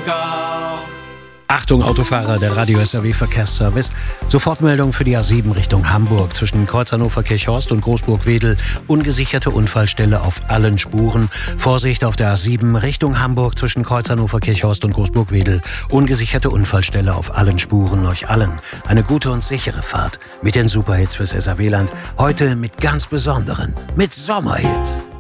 Thurgau. Achtung Autofahrer, der Radio SAW Verkehrsservice. Sofortmeldung für die A7 Richtung Hamburg zwischen Kreuz Hannover-Kirchhorst und Großburg-Wedel. Ungesicherte Unfallstelle auf allen Spuren. Vorsicht auf der A7 Richtung Hamburg zwischen Kreuz Hannover-Kirchhorst und Großburg-Wedel. Ungesicherte Unfallstelle auf allen Spuren. Euch allen eine gute und sichere Fahrt mit den Superhits fürs SAW-Land. Heute mit ganz besonderen, mit Sommerhits.